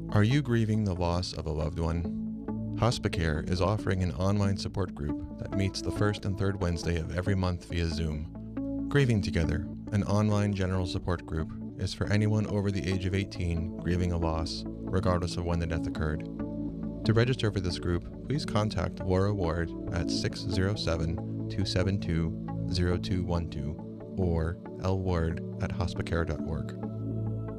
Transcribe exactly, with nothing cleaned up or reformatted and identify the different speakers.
Speaker 1: Are you grieving the loss of a loved one? Hospicare is offering an online support group that meets the first and third Wednesday of every month via Zoom. Grieving Together, an online general support group, is for anyone over the age of eighteen grieving a loss, regardless of when the death occurred. To register for this group, please contact Laura Ward at six zero seven, two seven two, zero two one two or l ward at hospicare dot org.